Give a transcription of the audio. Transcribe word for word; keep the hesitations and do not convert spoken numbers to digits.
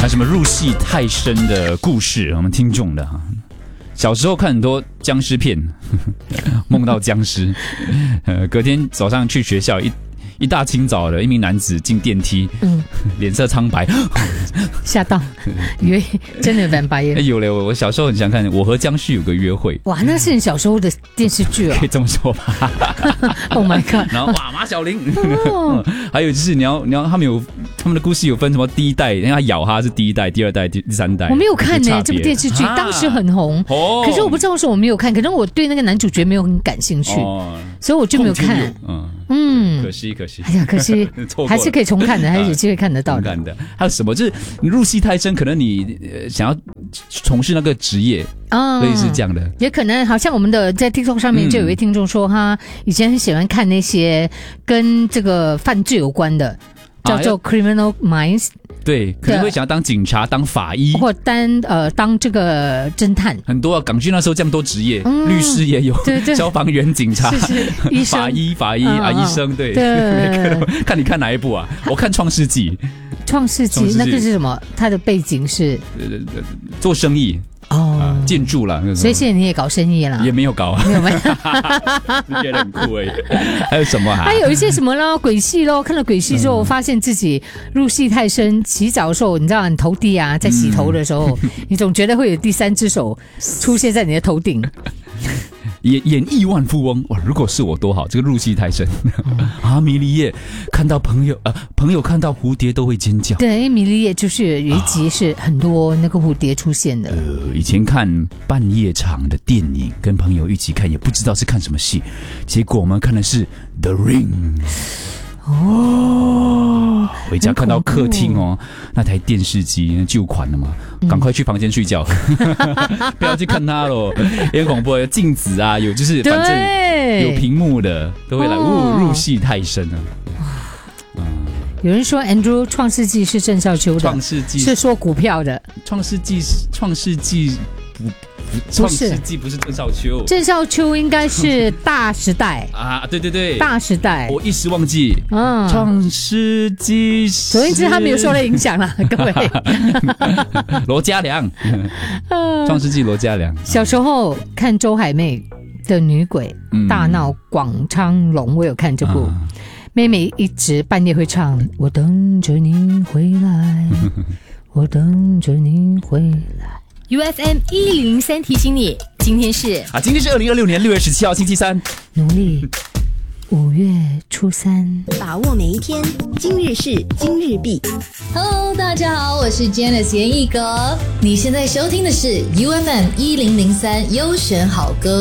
有什么入戏太深的故事？我们听众的哈，小时候看很多僵尸片，梦到僵尸，呃，隔天早上去学校一。一大清早的一名男子进电梯，嗯，脸色苍白， 吓到，以为真的反白眼。 有嘞，我小时候很想看《我和僵尸有个约会》。 哇，那是你小时候的电视剧哦， 可以这么说吧。 Oh my god！ 然后哇，马小玲，哦、还有就是你要你要他们有他们的故事有分什么第一代，因为他咬他是第一代、第二代、第三代。 我没有看呢、欸，这部电视剧当时很红，哦、可是我不知道为什么我没有看，可能我对那个男主角没有很感兴趣，哦、所以我就没有看。 嗯嗯， 可惜可惜。 哎呀，可惜，还是可以重看的，还是有机会看得到的。 看的，还有什么？就是你入戏太深，可能你、呃、想要从事那个职业，啊、类似这样的。 也可能，好像我们的在 TikTok 上面就有一位听众说，嗯、他以前很喜欢看那些跟这个犯罪有关的，叫做 Criminal Minds。 对，可能会想要当警察、当法医， 或当呃当这个侦探。 很多啊，港剧那时候这么多职业，嗯、律师也有， 对对， 消防员、警察、 是是医生法医、法医、嗯、啊，医生，对， 对看你看哪一部啊？我看《创世纪》。 创世纪那个是什么？它的背景是呃做生意。哦、啊，建筑了， 所以现在你也搞生意了？ 也没有搞， 没有没有， 觉得很酷哎。还有什么、啊？ 还有一些什么咯？鬼戏咯，看了鬼戏之后，发现自己入戏太深。洗澡的时候，你知道，你头低啊，在洗头的时候，嗯、你总觉得会有第三只手出现在你的头顶。 演演亿万富翁哇！如果是我多好，这个入戏太深、嗯、啊！米莉叶看到朋友呃，朋友看到蝴蝶都会尖叫。 对，因为米莉叶就是有一集是很多那个蝴蝶出现的。 呃，以前看半夜场的电影，跟朋友一起看，也不知道是看什么戏，结果我们看的是《The Ring》。哦，回家看到客厅哦，那台电视机旧款的嘛，赶快去房间睡觉，嗯、不要去看它咯，也很恐怖。有镜子啊，有就是反正有屏幕的都会来，哦、入入戏太深了。 嗯、有人说 Andrew 创世纪是郑少秋的， 创世纪是说股票的， 创世纪创世纪不。创世纪不是郑少秋， 郑少秋应该是大时代啊，对对对， 大时代， 我一时忘记。嗯，创世纪， 总而言之，他没有受到影响了，各位。 罗嘉良，创世纪罗嘉良。 小时候看周海媚的女鬼、嗯、大闹广昌隆，我有看这部。啊、妹妹一直半夜会唱，我等着你回来，我等着你回来。 U F M 一零零三提醒你，今天是啊，今天是二零二六年六月十七号星期三， 农历五月初三， 把握每一天，今日事今日毕。 Hello， 大家好，我是 Janice 严艺格，你现在收听的是 U F M 一零零三优选好歌。